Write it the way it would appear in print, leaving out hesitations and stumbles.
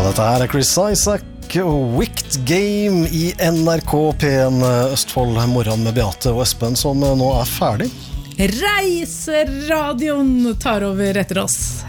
Dette her Chris Isaac og Wicked Game I NRK P1 Østfold morgen med Beate og Espen som nå ferdig. Reiseradioen tar over etter oss.